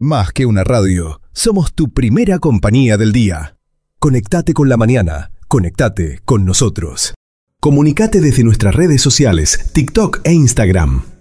Más que una radio, somos tu primera compañía del día. Conectate con la mañana, conectate con nosotros. Comunicate desde nuestras redes sociales, TikTok e Instagram.